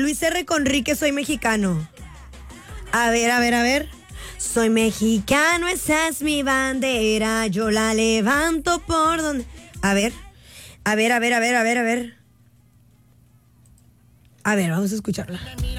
Luis R. Conrique, soy mexicano. A ver. Soy mexicano, esa es mi bandera, yo la levanto por donde... A ver. A ver, vamos a escucharla.